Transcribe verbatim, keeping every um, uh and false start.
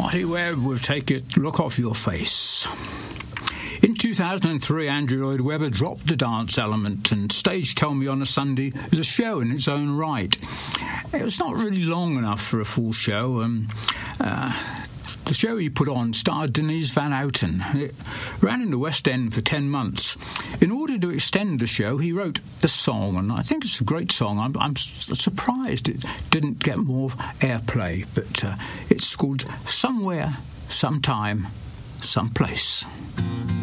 Marty Webb with Take It, Look Off Your Face. In two thousand three, Andrew Lloyd Webber dropped the dance element, and Stage Tell Me on a Sunday is a show in its own right. It was not really long enough for a full show. Um, uh, the show he put on starred Denise Van Outen. It ran in the West End for ten months. In order to extend the show, he wrote the song, and I think it's a great song. I'm, I'm surprised it didn't get more airplay, but uh, it's called Somewhere, Sometime, Someplace.